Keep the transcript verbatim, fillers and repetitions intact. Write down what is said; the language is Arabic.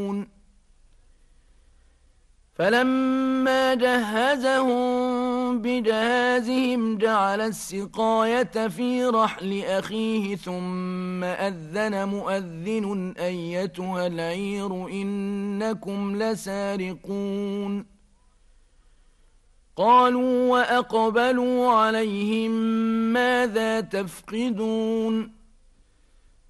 فلما جهزهم بجهازهم جعل السقاية في رحل أخيه ثم أذن مؤذن أيتها العير إنكم لسارقون قالوا وأقبلوا عليهم ماذا تفقدون